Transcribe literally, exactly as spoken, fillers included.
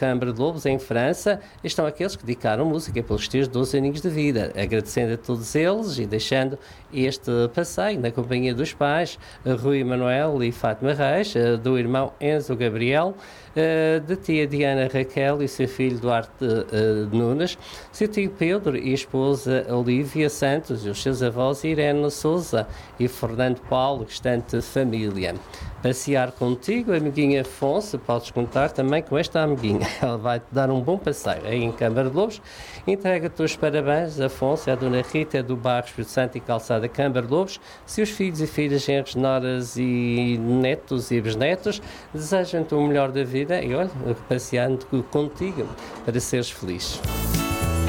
Câmara de Lobos, em França, estão aqueles que dedicaram música pelos teus doze aninhos de vida, agradecendo a todos eles e deixando este passeio na companhia dos pais, Rui Manuel e Fátima Reis, do irmão Enzo Gabriel, da tia Diana Raquel e seu filho Duarte Nunes, seu tio Pedro e esposa Olívia Santos, e os seus avós Irene Souza e Fernando Paulo, restante família. Passear contigo, amiguinha Afonso, podes contar também com esta amiguinha. Ela vai-te dar um bom passeio aí em Câmara de Lobos. Entrega-te os parabéns, Afonso, à dona Rita do Bairro Espírito Santo e Calçada Câmara de Lobos, seus filhos e filhas, genros, noras e netos e bisnetos, desejam-te o melhor da vida e olha, passeando contigo para seres feliz.